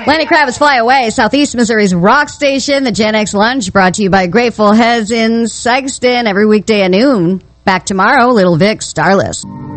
Lenny Kravitz, Fly Away, Southeast Missouri's rock station. The Gen X Lunch brought to you by Grateful Heads in Sykeston every weekday at noon. Back tomorrow, Little Vic, Starless.